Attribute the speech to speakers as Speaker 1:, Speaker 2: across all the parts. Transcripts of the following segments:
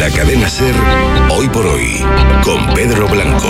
Speaker 1: la cadena SER, Hoy por Hoy, con Pedro Blanco.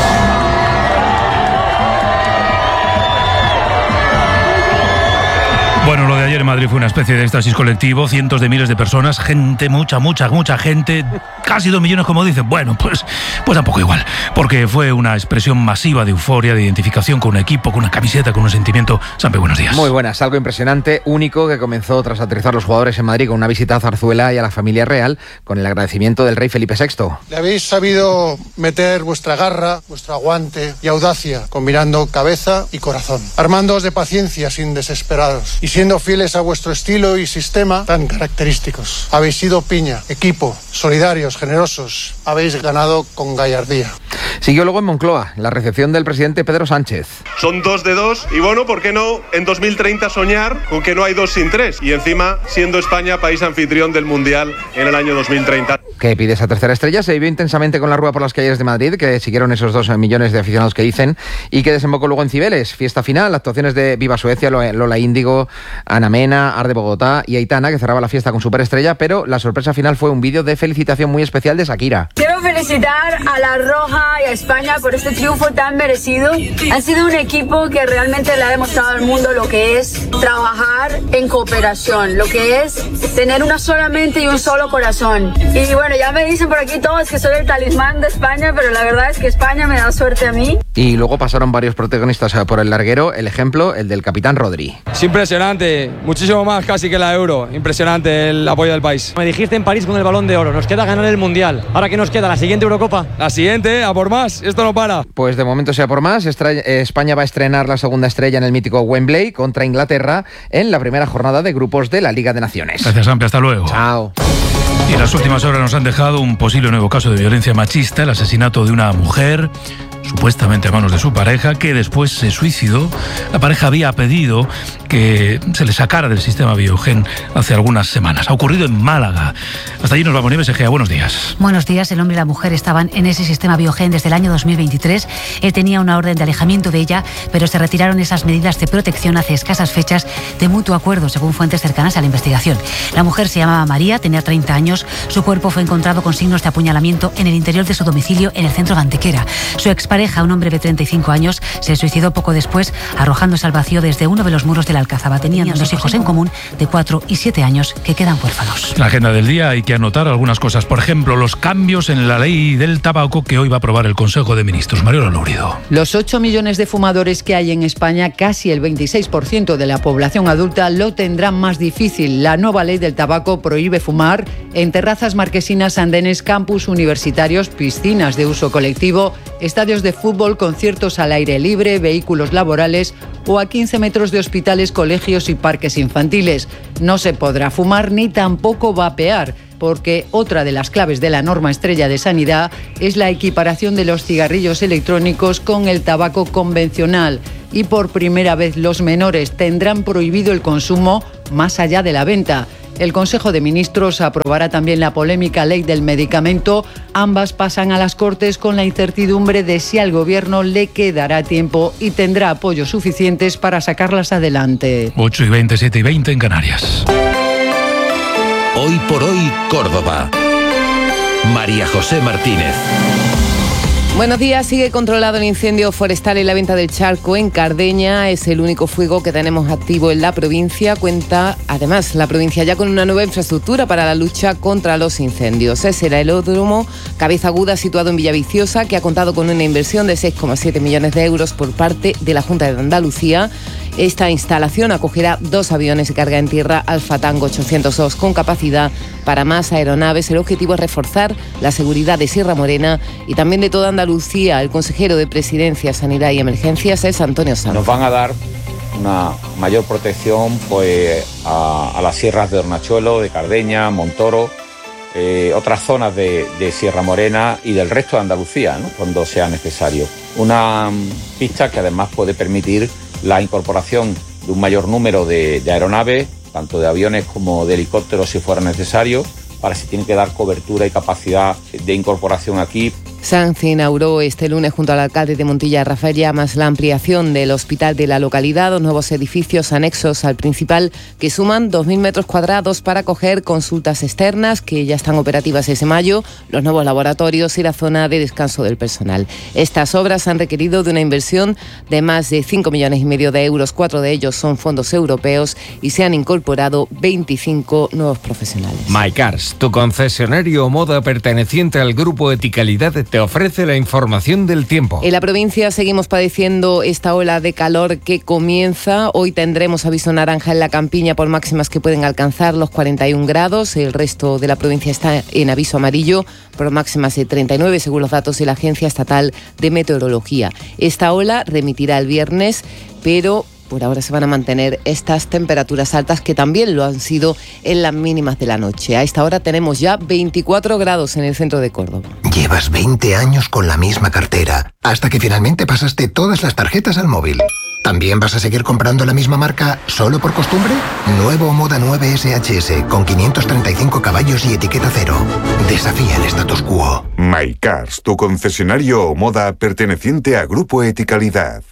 Speaker 2: Bueno, lo de ayer en Madrid fue una especie de éxtasis colectivo, cientos de miles de personas, gente, mucha gente, casi 2 millones como dicen. Bueno, pues tampoco igual, porque fue una expresión masiva de euforia, de identificación con un equipo, con una camiseta, con un sentimiento. Sampe, buenos días.
Speaker 3: Muy buenas, algo impresionante, único, que comenzó tras aterrizar los jugadores en Madrid con una visita a Zarzuela y a la familia real, con el agradecimiento del rey Felipe VI.
Speaker 4: Le habéis sabido meter vuestra garra, vuestro aguante y audacia, combinando cabeza y corazón, armándoos de paciencia sin desesperaros y siendo fieles a vuestro estilo y sistema tan característicos. Habéis sido piña, equipo, solidarios, generosos. Habéis ganado con gallardía.
Speaker 3: Siguió luego en Moncloa, la recepción del presidente Pedro Sánchez.
Speaker 5: Son 2 de 2 y bueno, ¿por qué no en 2030 soñar con que no hay 2 sin 3? Y encima siendo España país anfitrión del Mundial en el año 2030.
Speaker 3: Que pide esa tercera estrella se vivió intensamente con la rúa por las calles de Madrid, que siguieron esos 2 millones de aficionados que dicen, y que desembocó luego en Cibeles. Fiesta final, actuaciones de Viva Suecia, Lola Índigo, Ana Mena, Arde Bogotá y Aitana, que cerraba la fiesta con superestrella, pero la sorpresa final fue un vídeo de felicitación muy especial de Shakira.
Speaker 6: Quiero felicitar a La Roja y a España por este triunfo tan merecido. Han sido un equipo que realmente le ha demostrado al mundo lo que es trabajar en cooperación, lo que es tener una sola mente y un solo corazón. Y bueno, ya me dicen por aquí todos que soy el talismán de España, pero la verdad es que España me da suerte a mí.
Speaker 3: Y luego pasaron varios protagonistas por el larguero, el ejemplo, el del capitán Rodri.
Speaker 7: Es impresionante, muchísimo más casi que la Euro, impresionante el apoyo del país.
Speaker 8: Me dijiste en París con el Balón de Oro, nos queda ganar el Mundial. ¿Ahora qué nos queda? ¿La siguiente Eurocopa?
Speaker 7: La siguiente, a por más, esto no para.
Speaker 3: Pues de momento sea por más, España va a estrenar la segunda estrella en el mítico Wembley contra Inglaterra en la primera jornada de grupos de la Liga de Naciones.
Speaker 2: Gracias, Sampe, hasta luego.
Speaker 3: Chao.
Speaker 2: Y en las últimas horas nos han dejado un posible nuevo caso de violencia machista, el asesinato de una mujer, supuestamente a manos de su pareja, que después se suicidó. La pareja había pedido que se le sacara del sistema Biogen hace algunas semanas. Ha ocurrido en Málaga. Hasta allí nos vamos, Nieves Egea. Buenos días.
Speaker 9: Buenos días. El hombre y la mujer estaban en ese sistema Biogen desde el año 2023. Él tenía una orden de alejamiento de ella, pero se retiraron esas medidas de protección hace escasas fechas de mutuo acuerdo, según fuentes cercanas a la investigación. La mujer se llamaba María, tenía 30 años. Su cuerpo fue encontrado con signos de apuñalamiento en el interior de su domicilio en el centro de Antequera. Su expareja, un hombre de 35 años, se suicidó poco después, arrojándose al vacío desde uno de los muros de la Alcazaba. Tenían 2 hijos en común de 4 y 7 años que quedan huérfanos.
Speaker 2: En la agenda del día hay que anotar algunas cosas. Por ejemplo, los cambios en la ley del tabaco que hoy va a aprobar el Consejo de Ministros. Mariola Lourido.
Speaker 10: Los 8 millones de fumadores que hay en España, casi el 26% de la población adulta, lo tendrán más difícil. La nueva ley del tabaco prohíbe fumar en terrazas marquesinas, andenes, campus universitarios, piscinas de uso colectivo, estadios de fútbol, conciertos al aire libre, vehículos laborales o a 15 metros de hospitales, colegios y parques infantiles. No se podrá fumar ni tampoco vapear, porque otra de las claves de la norma estrella de sanidad es la equiparación de los cigarrillos electrónicos con el tabaco convencional. Y por primera vez los menores tendrán prohibido el consumo más allá de la venta. El Consejo de Ministros aprobará también la polémica ley del medicamento. Ambas pasan a las Cortes con la incertidumbre de si al Gobierno le quedará tiempo y tendrá apoyos suficientes para sacarlas adelante.
Speaker 2: 8:20, 7:20 en Canarias.
Speaker 1: Hoy por Hoy, Córdoba. María José Martínez.
Speaker 11: Buenos días. Sigue controlado el incendio forestal en la Venta del Charco, en Cardeña. Es el único fuego que tenemos activo en la provincia. Cuenta, además, la provincia ya con una nueva infraestructura para la lucha contra los incendios. Es el aeródromo Cabeza Aguda, situado en Villaviciosa, que ha contado con una inversión de 6,7 millones de euros por parte de la Junta de Andalucía. Esta instalación acogerá 2 aviones de carga en tierra Alfa Tango 802 con capacidad para más aeronaves. El objetivo es reforzar la seguridad de Sierra Morena y también de toda Andalucía. El consejero de Presidencia, Sanidad y Emergencias es Antonio Sanz.
Speaker 12: Nos van a dar una mayor protección pues a las sierras de Hornachuelo, de Cardeña, Montoro, otras zonas de Sierra Morena y del resto de Andalucía, ¿no?, cuando sea necesario. Una pista que además puede permitir la incorporación de un mayor número de aeronaves, tanto de aviones como de helicópteros si fuera necesario, para si tiene que dar cobertura y capacidad de incorporación aquí
Speaker 11: Se inauguró este lunes junto al alcalde de Montilla, Rafael Llamas, la ampliación del hospital de la localidad, 2 nuevos edificios anexos al principal que suman 2.000 metros cuadrados para acoger consultas externas que ya están operativas ese mayo, los nuevos laboratorios y la zona de descanso del personal. Estas obras han requerido de una inversión de más de 5,5 millones de euros, 4 de ellos son fondos europeos y se han incorporado 25 nuevos profesionales.
Speaker 13: MyCars, tu concesionario moda perteneciente al grupo Eticalidad, te ofrece la información del tiempo.
Speaker 11: En la provincia seguimos padeciendo esta ola de calor que comienza. Hoy tendremos aviso naranja en la Campiña por máximas que pueden alcanzar los 41 grados. El resto de la provincia está en aviso amarillo por máximas de 39 según los datos de la Agencia Estatal de Meteorología. Esta ola remitirá el viernes, pero por ahora se van a mantener estas temperaturas altas que también lo han sido en las mínimas de la noche. A esta hora tenemos ya 24 grados en el centro de Córdoba.
Speaker 14: Llevas 20 años con la misma cartera, hasta que finalmente pasaste todas las tarjetas al móvil. ¿También vas a seguir comprando la misma marca solo por costumbre? Nuevo Moda 9 SHS con 535 caballos y etiqueta cero. Desafía el status quo.
Speaker 1: MyCars, tu concesionario Moda perteneciente a Grupo Eticalidad.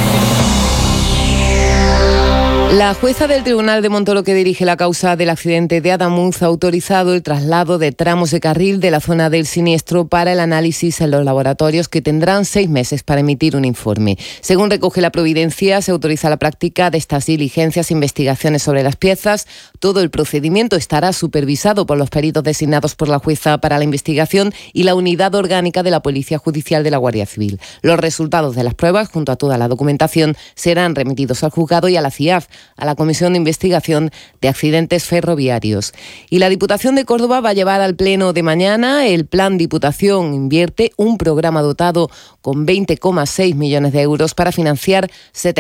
Speaker 11: La jueza del Tribunal de Montoro que dirige la causa del accidente de Adamuz ha autorizado el traslado de tramos de carril de la zona del siniestro para el análisis en los laboratorios que tendrán 6 meses para emitir un informe. Según recoge la providencia, se autoriza la práctica de estas diligencias e investigaciones sobre las piezas. Todo el procedimiento estará supervisado por los peritos designados por la jueza para la investigación y la unidad orgánica de la Policía Judicial de la Guardia Civil. Los resultados de las pruebas, junto a toda la documentación, serán remitidos al juzgado y a la CIAF, a la Comisión de Investigación de Accidentes Ferroviarios. Y la Diputación de Córdoba va a llevar al pleno de mañana el Plan Diputación Invierte, un programa dotado con 20,6 millones de euros para financiar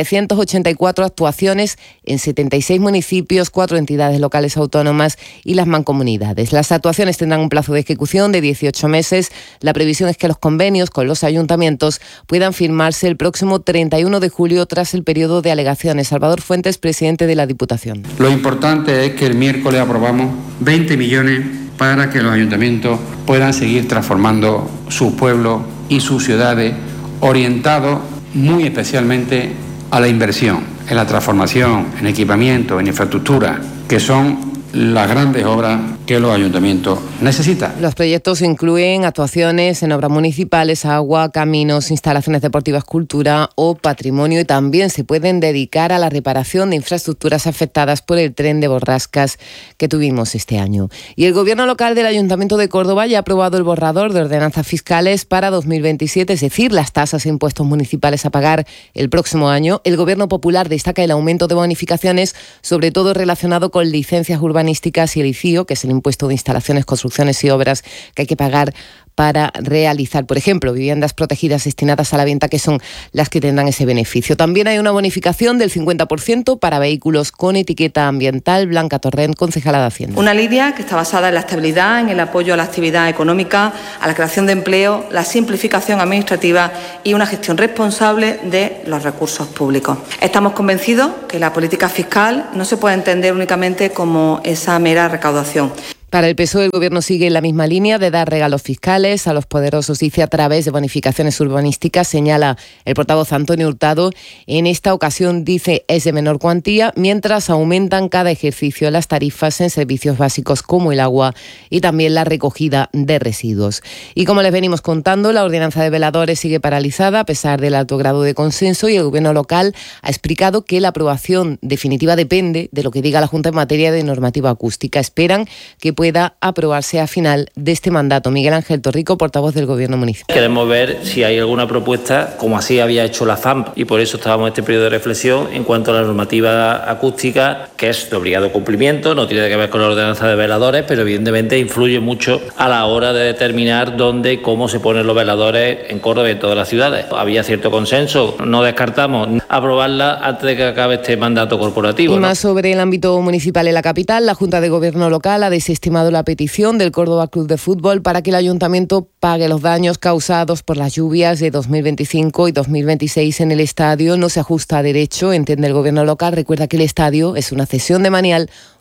Speaker 11: 784 actuaciones en 76 municipios, 4 entidades locales autónomas y las mancomunidades. Las actuaciones tendrán un plazo de ejecución de 18 meses. La previsión es que los convenios con los ayuntamientos puedan firmarse el próximo 31 de julio tras el periodo de alegaciones. Salvador Fuentes, presidente de la Diputación.
Speaker 15: Lo importante es que el miércoles aprobamos 20 millones para que los ayuntamientos puedan seguir transformando sus pueblos y sus ciudades, orientados muy especialmente a la inversión, en la transformación, en equipamiento, en infraestructura, que son las grandes obras que los ayuntamientos necesitan.
Speaker 11: Los proyectos incluyen actuaciones en obras municipales, agua, caminos, instalaciones deportivas, cultura o patrimonio, y también se pueden dedicar a la reparación de infraestructuras afectadas por el tren de borrascas que tuvimos este año. Y el Gobierno local del Ayuntamiento de Córdoba ya ha aprobado el borrador de ordenanzas fiscales para 2027, es decir, las tasas e impuestos municipales a pagar el próximo año. El Gobierno popular destaca el aumento de bonificaciones, sobre todo relacionado con licencias urbanísticas y el ICIO, que es el impuesto de instalaciones, construcciones y obras que hay que pagar para realizar, por ejemplo, viviendas protegidas destinadas a la venta, que son las que tendrán ese beneficio. También hay una bonificación del 50% para vehículos con etiqueta ambiental. Blanca Torrent, concejala de Hacienda.
Speaker 16: Una línea que está basada en la estabilidad, en el apoyo a la actividad económica, a la creación de empleo, la simplificación administrativa y una gestión responsable de los recursos públicos. Estamos convencidos que la política fiscal no se puede entender únicamente como esa mera recaudación.
Speaker 11: Para el PSOE, el Gobierno sigue en la misma línea de dar regalos fiscales a los poderosos, dice, a través de bonificaciones urbanísticas, señala el portavoz Antonio Hurtado. En esta ocasión, dice, es de menor cuantía, mientras aumentan cada ejercicio las tarifas en servicios básicos como el agua y también la recogida de residuos. Y como les venimos contando, la ordenanza de veladores sigue paralizada a pesar del alto grado de consenso, y el Gobierno local ha explicado que la aprobación definitiva depende de lo que diga la Junta en materia de normativa acústica. Esperan que pueda aprobarse a final de este mandato. Miguel Ángel Torrico, portavoz del Gobierno municipal.
Speaker 17: Queremos ver si hay alguna propuesta, como así había hecho la ZAMP, y por eso estábamos en este periodo de reflexión en cuanto a la normativa acústica, que es de obligado cumplimiento, no tiene que ver con la ordenanza de veladores, pero evidentemente influye mucho a la hora de determinar dónde y cómo se ponen los veladores en Córdoba y en todas las ciudades. Había cierto consenso, no descartamos aprobarla antes de que acabe este mandato corporativo.
Speaker 11: Y más sobre el ámbito municipal en la capital, la Junta de Gobierno local ha desestimado la petición del Córdoba Club de Fútbol para que el Ayuntamiento pague los daños causados por las lluvias de 2025 y 2026 en el estadio. No se ajusta a derecho, entiende el Gobierno local. Recuerda que el estadio es una cesión de Manial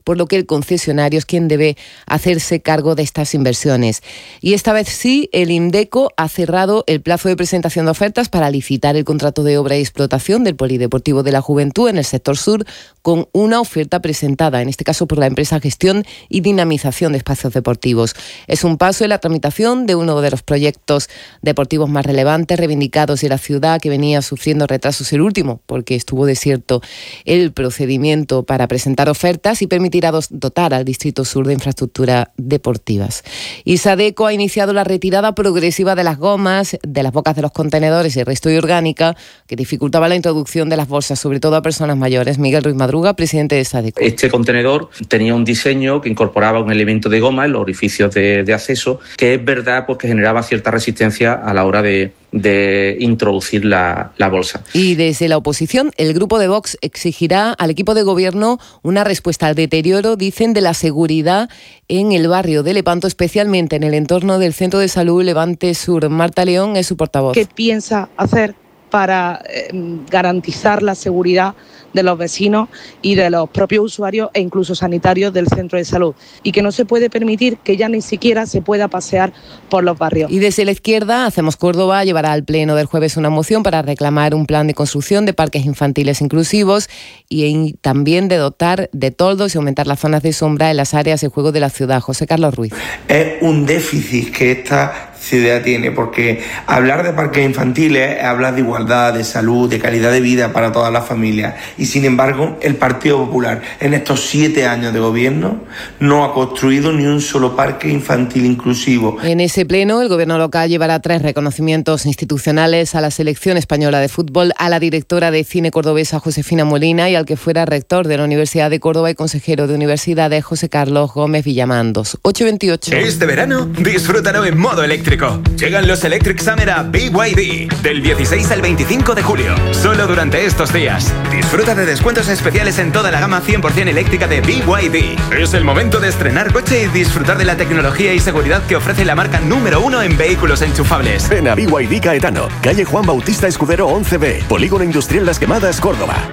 Speaker 11: por lo que el concesionario es quien debe hacerse cargo de estas inversiones. Y esta vez sí, el INDECO ha cerrado el plazo de presentación de ofertas para licitar el contrato de obra y explotación del Polideportivo de la Juventud en el sector sur, con una oferta presentada, en este caso por la empresa Gestión y Dinamización de Espacios Deportivos. Es un paso en la tramitación de uno de los proyectos deportivos más relevantes, reivindicados de la ciudad, que venía sufriendo retrasos, el último, porque estuvo desierto el procedimiento para presentar ofertas, y permitirá dotar al Distrito Sur de infraestructuras deportivas. Y Sadeco ha iniciado la retirada progresiva de las gomas de las bocas de los contenedores y resto de orgánica que dificultaba la introducción de las bolsas, sobre todo a personas mayores. Miguel Ruiz Madruga, presidente de Sadeco.
Speaker 18: Este contenedor tenía un diseño que incorporaba un elemento de goma en los orificios de acceso, que es verdad pues, que generaba cierta resistencia a la hora de introducir la bolsa.
Speaker 11: Y desde la oposición, el grupo de Vox exigirá al equipo de gobierno una respuesta al deterioro, dicen, de la seguridad en el barrio de Lepanto, especialmente en el entorno del Centro de Salud Levante Sur. Marta León es su portavoz.
Speaker 19: ¿Qué piensa hacer para garantizar la seguridad de los vecinos y de los propios usuarios e incluso sanitarios del centro de salud? Y que no se puede permitir que ya ni siquiera se pueda pasear por los barrios.
Speaker 11: Y desde la izquierda, Hacemos Córdoba llevará al pleno del jueves una moción para reclamar un plan de construcción de parques infantiles inclusivos y también de dotar de toldos y aumentar las zonas de sombra en las áreas de juego de la ciudad. José Carlos Ruiz.
Speaker 20: Es un déficit que esta ciudad tiene, porque hablar de parques infantiles es hablar de igualdad, de salud, de calidad de vida para todas las familias. Y sin embargo, el Partido Popular en estos 7 años de gobierno no ha construido ni un solo parque infantil inclusivo.
Speaker 11: En ese pleno, el gobierno local llevará 3 reconocimientos institucionales: a la selección española de fútbol, a la directora de cine cordobesa Josefina Molina y al que fuera rector de la Universidad de Córdoba y consejero de universidades José Carlos Gómez Villamandos. 8:28.
Speaker 21: Este verano, disfrútalo en modo eléctrico. Llegan los Electric Summer a BYD del 16 al 25 de julio. Solo durante estos días. Disfruta de descuentos especiales en toda la gama 100% eléctrica de BYD. Es el momento de estrenar coche y disfrutar de la tecnología y seguridad que ofrece la marca número 1 en vehículos enchufables.
Speaker 22: Ven a BYD Caetano, calle Juan Bautista Escudero 11B, Polígono Industrial Las Quemadas, Córdoba.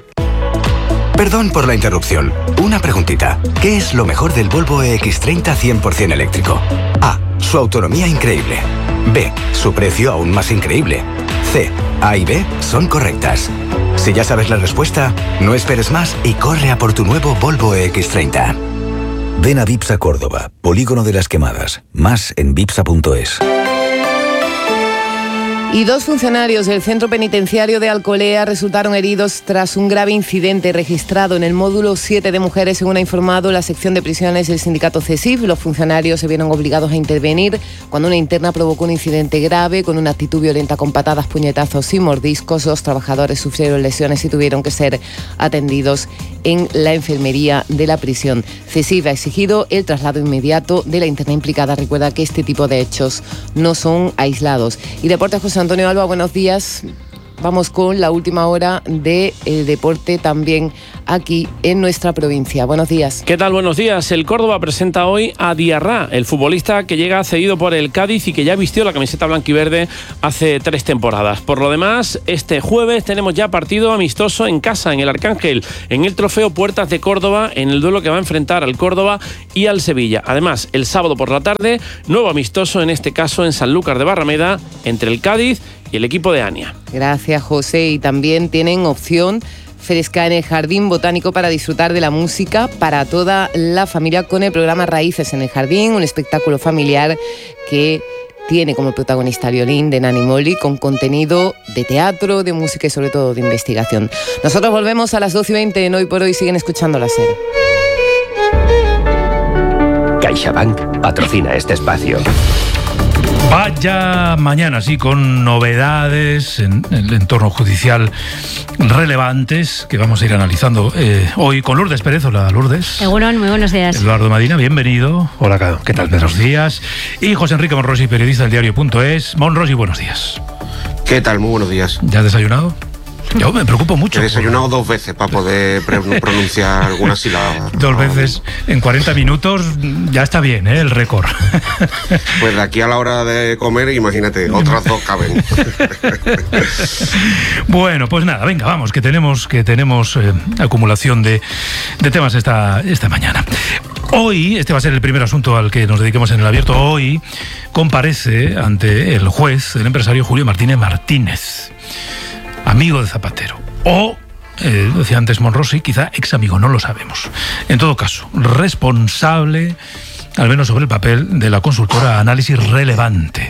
Speaker 23: Perdón por la interrupción. Una preguntita. ¿Qué es lo mejor del Volvo EX30 100% eléctrico? A. Su autonomía increíble. B. Su precio aún más increíble. C. A y B son correctas. Si ya sabes la respuesta, no esperes más y corre a por tu nuevo Volvo EX30.
Speaker 24: Ven a Vipsa Córdoba, Polígono de Las Quemadas. Más en vipsa.es.
Speaker 11: Y 2 funcionarios del centro penitenciario de Alcolea resultaron heridos tras un grave incidente registrado en el módulo 7 de mujeres, según ha informado la sección de prisiones del sindicato CESIF. Los funcionarios se vieron obligados a intervenir cuando una interna provocó un incidente grave con una actitud violenta con patadas, puñetazos y mordiscos. 2 trabajadores sufrieron lesiones y tuvieron que ser atendidos en la enfermería de la prisión. CESIF ha exigido el traslado inmediato de la interna implicada. Recuerda que este tipo de hechos no son aislados. Y Deportes, José Antonio Alba, buenos días. Vamos con la última hora del deporte también aquí en nuestra provincia. Buenos días.
Speaker 25: ¿Qué tal? Buenos días. El Córdoba presenta hoy a Diarra, el futbolista que llega cedido por el Cádiz y que ya vistió la camiseta blanquiverde hace 3 temporadas. Por lo demás, este jueves tenemos ya partido amistoso en casa, en el Arcángel, en el Trofeo Puertas de Córdoba, en el duelo que va a enfrentar al Córdoba y al Sevilla. Además, el sábado por la tarde, nuevo amistoso, en este caso en Sanlúcar de Barrameda, entre el Cádiz y el equipo de Ania.
Speaker 11: Gracias, José. Y también tienen opción fresca en el Jardín Botánico para disfrutar de la música para toda la familia con el programa Raíces en el Jardín, un espectáculo familiar que tiene como protagonista el violín de Nani Moli, con contenido de teatro, de música y sobre todo de investigación. Nosotros volvemos a las 12:20 en Hoy por Hoy. Siguen escuchando la SER.
Speaker 26: CaixaBank patrocina este espacio.
Speaker 2: Vaya mañana, sí, con novedades en el entorno judicial relevantes que vamos a ir analizando hoy con Lourdes Pérez. Hola, Lourdes.
Speaker 27: Egunon, muy buenos días.
Speaker 2: Eduardo Madina, bienvenido. Hola, ¿qué tal? Buenos días. Y José Enrique Monrosi, periodista del diario.es. Monrosi, buenos días.
Speaker 28: ¿Qué tal? Muy buenos días.
Speaker 2: ¿Ya has desayunado? Yo me preocupo mucho.
Speaker 3: He desayunado 2 veces para poder pronunciar alguna sílaba.
Speaker 2: 2 veces en 40 minutos ya está bien, el récord.
Speaker 3: Pues de aquí a la hora de comer, imagínate, otras 2 caben.
Speaker 2: Bueno, pues nada, venga, vamos, que tenemos acumulación de temas esta mañana. Hoy, este va a ser el primer asunto al que nos dediquemos en el abierto, hoy comparece ante el juez el empresario Julio Martínez Martínez, amigo de Zapatero, o, decía antes Monrosi, quizá ex amigo, no lo sabemos. En todo caso, responsable, al menos sobre el papel, de la consultora Análisis Relevante.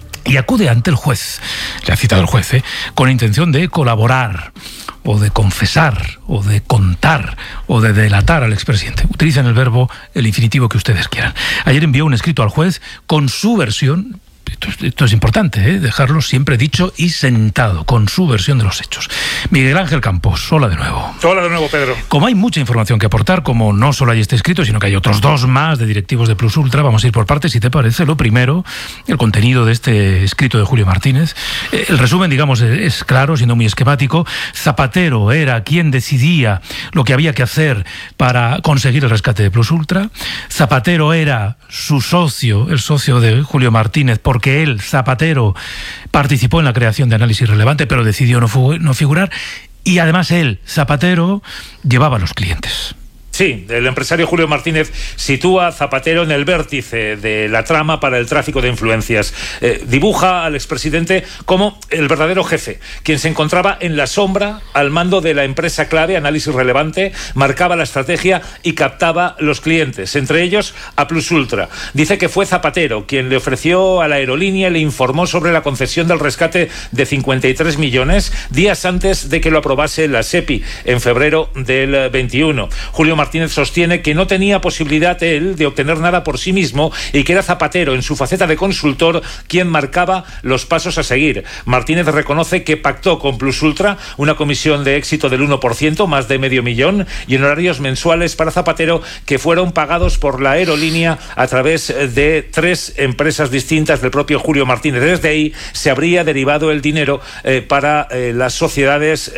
Speaker 2: Y acude ante el juez, le ha citado el juez, con intención de colaborar, o de confesar, o de contar, o de delatar al expresidente. Utilicen el verbo, el infinitivo que ustedes quieran. Ayer envió un escrito al juez con su versión. Esto es importante, dejarlo siempre dicho y sentado, con su versión de los hechos. Miguel Ángel Campos, hola de nuevo.
Speaker 4: Hola de nuevo, Pedro.
Speaker 2: Como hay mucha información que aportar, como no solo hay este escrito, sino que hay otros 2 más de directivos de Plus Ultra, vamos a ir por partes, si te parece. Lo primero, el contenido de este escrito de Julio Martínez. El resumen, digamos, es claro, siendo muy esquemático. Zapatero era quien decidía lo que había que hacer para conseguir el rescate de Plus Ultra. Zapatero era su socio, el socio de Julio Martínez, porque él, Zapatero, participó en la creación de Análisis Relevante, pero decidió no figurar, y además él, Zapatero, llevaba a los clientes.
Speaker 4: Sí, el empresario Julio Martínez sitúa a Zapatero en el vértice de la trama para el tráfico de influencias. Dibuja al expresidente como el verdadero jefe, quien se encontraba en la sombra al mando de la empresa clave, Análisis Relevante, marcaba la estrategia y captaba los clientes, entre ellos a Plus Ultra. Dice que fue Zapatero quien le ofreció a la aerolínea y le informó sobre la concesión del rescate de 53 millones días antes de que lo aprobase la SEPI en febrero del 21. Julio Martínez sostiene que no tenía posibilidad él de obtener nada por sí mismo y que era Zapatero, en su faceta de consultor, quien marcaba los pasos a seguir. Martínez reconoce que pactó con Plus Ultra una comisión de éxito del 1%, más de $500,000, y en horarios mensuales para Zapatero que fueron pagados por la aerolínea a través de 3 empresas distintas del propio Julio Martínez. Desde ahí se habría derivado el dinero para las sociedades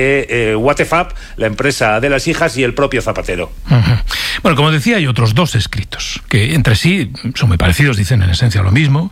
Speaker 4: de Watefab, la empresa de las hijas, y el propio Zapatero.
Speaker 2: Bueno, como decía, hay otros 2 escritos que entre sí son muy parecidos, dicen en esencia lo mismo.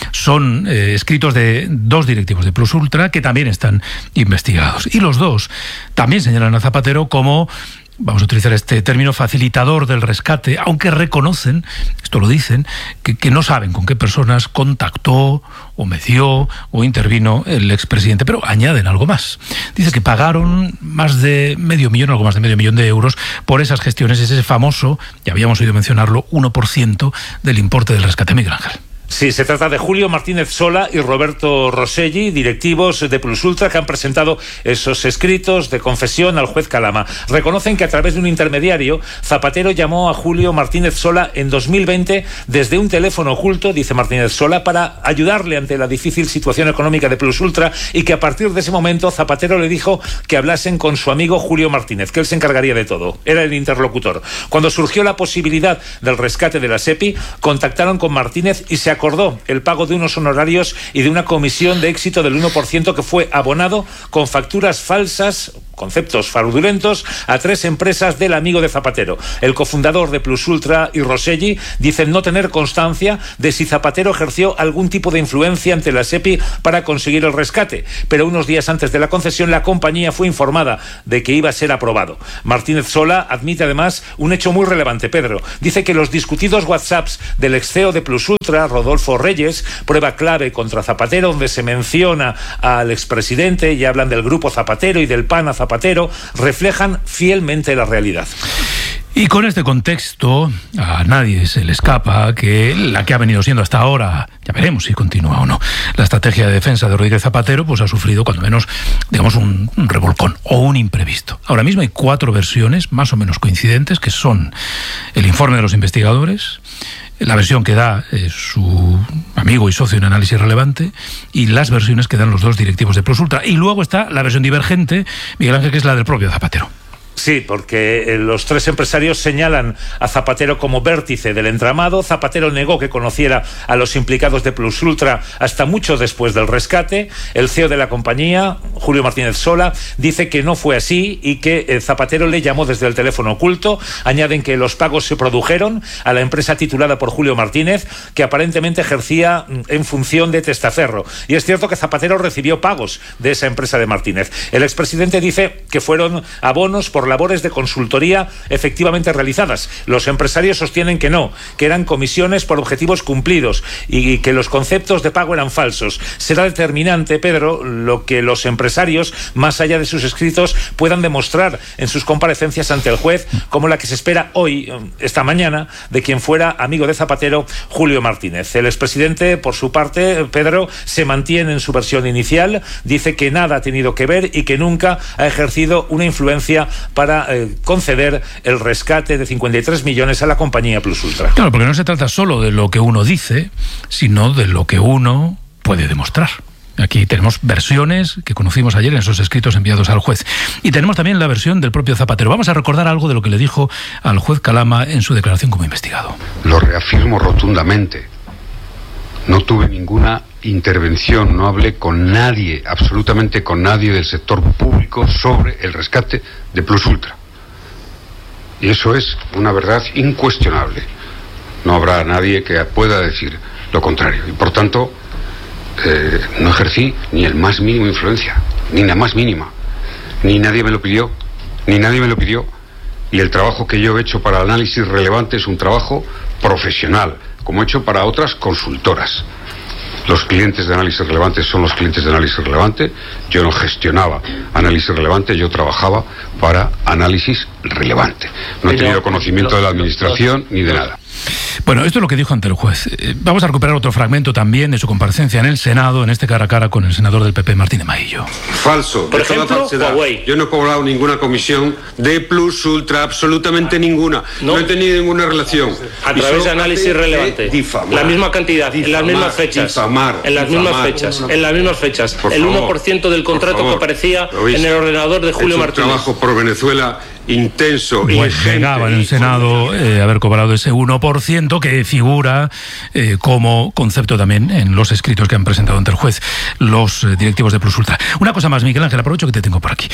Speaker 2: Son escritos de 2 directivos de Plus Ultra que también están investigados. Y los 2 también señalan a Zapatero como, vamos a utilizar este término, facilitador del rescate, aunque reconocen, esto lo dicen, que no saben con qué personas contactó o medió o intervino el expresidente, pero añaden algo más. Dice que pagaron más de $500,000, algo más de $500,000 de euros por esas gestiones, ese famoso, ya habíamos oído mencionarlo, 1% del importe del rescate. Miguel Ángel.
Speaker 4: Sí, se trata de Julio Martínez Sola y Roberto Rosselli, directivos de Plus Ultra, que han presentado esos escritos de confesión al juez Calama. Reconocen que a través de un intermediario, Zapatero llamó a Julio Martínez Sola en 2020 desde un teléfono oculto, dice Martínez Sola, para ayudarle ante la difícil situación económica de Plus Ultra, y que a partir de ese momento Zapatero le dijo que hablasen con su amigo Julio Martínez, que él se encargaría de todo. Era el interlocutor. Cuando surgió la posibilidad del rescate de la SEPI, contactaron con Martínez y se acordó el pago de unos honorarios y de una comisión de éxito del 1% que fue abonado con facturas falsas, conceptos fraudulentos, a 3 empresas del amigo de Zapatero. El cofundador de Plus Ultra y Rosselli dicen no tener constancia de si Zapatero ejerció algún tipo de influencia ante la SEPI para conseguir el rescate, pero unos días antes de la concesión la compañía fue informada de que iba a ser aprobado. Martínez Sola admite además un hecho muy relevante, Pedro. Dice que los discutidos WhatsApps del ex CEO de Plus Ultra, Rodolfo Reyes, prueba clave contra Zapatero, donde se menciona al expresidente y hablan del grupo Zapatero y del PAN a Zapatero, reflejan fielmente la realidad.
Speaker 2: Y con este contexto, a nadie se le escapa que la que ha venido siendo hasta ahora, ya veremos si continúa o no, la estrategia de defensa de Rodríguez Zapatero, pues ha sufrido cuando menos, digamos, un revolcón o un imprevisto. Ahora mismo hay 4 versiones más o menos coincidentes, que son el informe de los investigadores, la versión que da su amigo y socio en Análisis Relevante, y las versiones que dan los 2 directivos de Plus Ultra. Y luego está la versión divergente, Miguel Ángel, que es la del propio Zapatero.
Speaker 4: Sí, porque los tres empresarios señalan a Zapatero como vértice del entramado. Zapatero negó que conociera a los implicados de Plus Ultra hasta mucho después del rescate. El CEO de la compañía, Julio Martínez Sola, dice que no fue así y que Zapatero le llamó desde el teléfono oculto. Añaden que los pagos se produjeron a la empresa titulada por Julio Martínez, que aparentemente ejercía en función de testaferro. Y es cierto que Zapatero recibió pagos de esa empresa de Martínez. El expresidente dice que fueron abonos por labores de consultoría efectivamente realizadas. Los empresarios sostienen que no, que eran comisiones por objetivos cumplidos y que los conceptos de pago eran falsos. Será determinante, Pedro, lo que los empresarios, más allá de sus escritos, puedan demostrar en sus comparecencias ante el juez, como la que se espera hoy, esta mañana, de quien fuera amigo de Zapatero, Julio Martínez. El expresidente, por su parte, Pedro, se mantiene en su versión inicial, dice que nada ha tenido que ver y que nunca ha ejercido una influencia para conceder el rescate de 53 millones a la compañía Plus Ultra.
Speaker 2: Claro, porque no se trata solo de lo que uno dice, sino de lo que uno puede demostrar. Aquí tenemos versiones que conocimos ayer en esos escritos enviados al juez. Y tenemos también la versión del propio Zapatero. Vamos a recordar algo de lo que le dijo al juez Calama en su declaración como investigado.
Speaker 5: Lo reafirmo rotundamente. No tuve ninguna intervención, no hablé con nadie, absolutamente con nadie del sector público sobre el rescate de Plus Ultra. Y eso es una verdad incuestionable. No habrá nadie que pueda decir lo contrario. Y por tanto, no ejercí ni el más mínimo influencia, ni la más mínima. Ni nadie me lo pidió, Y el trabajo que yo he hecho para análisis relevante es un trabajo profesional, como he hecho para otras consultoras. Los clientes de análisis relevante son los clientes de análisis relevante. Yo no gestionaba análisis relevante, yo trabajaba para análisis relevante. No he tenido conocimiento de la administración ni de nada.
Speaker 2: Bueno, esto es lo que dijo ante el juez. Vamos a recuperar otro fragmento también de su comparecencia en el Senado, en este cara a cara con el senador del PP, Martín de Maillo.
Speaker 5: Falso, por ejemplo, falsedad. Yo no he cobrado ninguna comisión de Plus Ultra, absolutamente ninguna. No he tenido ninguna relación.
Speaker 17: A través de análisis relevante. La misma cantidad, en las mismas fechas. En las mismas fechas. El 1% del contrato que aparecía en el ordenador de Julio Martínez.
Speaker 5: Un trabajo por Venezuela intenso,
Speaker 2: pues negaba en el Senado haber cobrado ese 1% que figura como concepto también en los escritos que han presentado ante el juez los directivos de Plus Ultra. Una cosa más, Miguel Ángel, aprovecho que te tengo por aquí.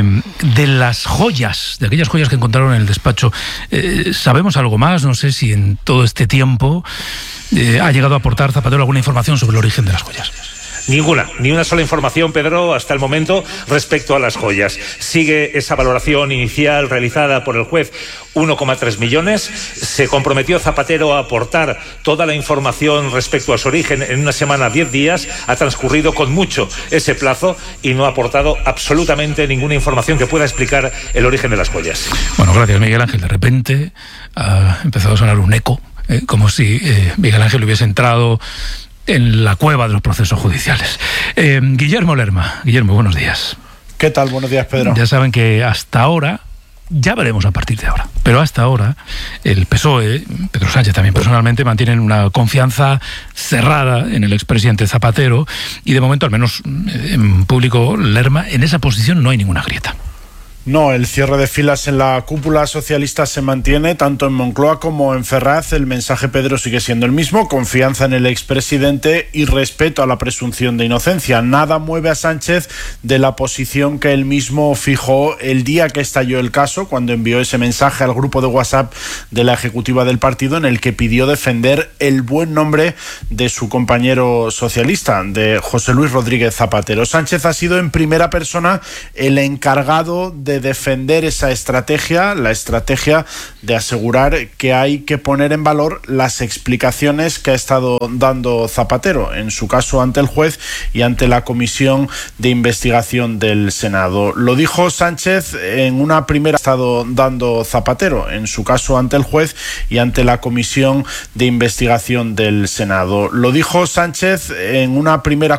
Speaker 2: De las joyas, de aquellas joyas que encontraron en el despacho, ¿sabemos algo más? No sé si en todo este tiempo ha llegado a aportar Zapatero alguna información sobre el origen de las joyas.
Speaker 4: Ninguna, ni una sola información, Pedro, hasta el momento respecto a las joyas. Sigue esa valoración inicial realizada por el juez, 1,3 millones. Se comprometió Zapatero a aportar toda la información respecto a su origen en una semana, 10 días. Ha transcurrido con mucho ese plazo y no ha aportado absolutamente ninguna información que pueda explicar el origen de las joyas.
Speaker 2: Bueno, gracias, Miguel Ángel. De repente ha empezado a sonar un eco, como si Miguel Ángel hubiese entrado en la cueva de los procesos judiciales. Guillermo Lerma. Guillermo, buenos días.
Speaker 6: ¿Qué tal? Buenos días, Pedro.
Speaker 2: Ya saben que hasta ahora, ya veremos a partir de ahora, pero hasta ahora el PSOE, Pedro Sánchez también personalmente, mantienen una confianza cerrada en el expresidente Zapatero y de momento, al menos en público, Lerma, en esa posición no hay ninguna grieta.
Speaker 6: No, el cierre de filas en la cúpula socialista se mantiene tanto en Moncloa como en Ferraz. El mensaje, Pedro, sigue siendo el mismo: confianza en el expresidente y respeto a la presunción de inocencia. Nada mueve a Sánchez de la posición que él mismo fijó el día que estalló el caso, cuando envió ese mensaje al grupo de WhatsApp de la ejecutiva del partido en el que pidió defender el buen nombre de su compañero socialista, de José Luis Rodríguez Zapatero. Sánchez ha sido en primera persona el encargado de defender esa estrategia, la estrategia de asegurar que hay que poner en valor las explicaciones que ha estado dando Zapatero, en su caso ante el juez y ante la comisión de investigación del Senado. Lo dijo Sánchez en una primera, estado dando Zapatero, en su caso ante el juez y ante la comisión de investigación del Senado. Lo dijo Sánchez en una primera